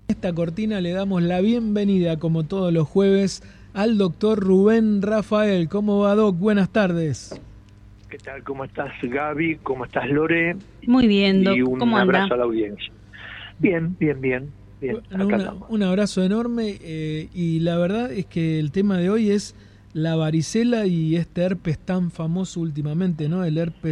Esta cortina le damos la bienvenida, como todos los jueves, al doctor Rubén Rafael. ¿Cómo va, Doc? Buenas tardes. ¿Qué tal? ¿Cómo estás, Gaby? ¿Cómo estás, Lore? Muy bien, Doc. Y un ¿Cómo abrazo anda? a la audiencia. Bien. Un abrazo enorme y la verdad es que el tema de hoy es la varicela y este herpes tan famoso últimamente, ¿no? El herpes